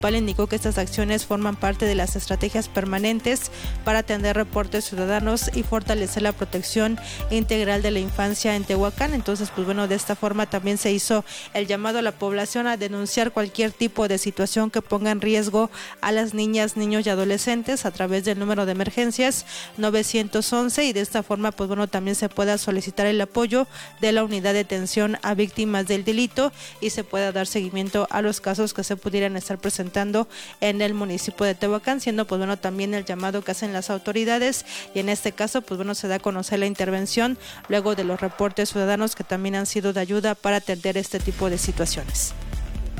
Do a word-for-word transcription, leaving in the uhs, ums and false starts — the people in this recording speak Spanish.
indicó que estas acciones forman parte de las estrategias permanentes para atender reportes ciudadanos y fortalecer la protección integral de la infancia en Tehuacán. Entonces, pues bueno, de esta forma también se hizo el llamado a la población a denunciar cualquier tipo de situación que ponga en riesgo a las niñas, niños y adolescentes a través del número de emergencias nueve once, y de esta forma, pues bueno, también se pueda solicitar el apoyo de la unidad de atención a víctimas del delito y se pueda dar seguimiento a los casos que se pudieran estar presentando en el municipio de Tehuacán, siendo pues bueno también el llamado que hacen las autoridades, y en este caso pues bueno se da a conocer la intervención luego de los reportes ciudadanos que también han sido de ayuda para atender este tipo de situaciones.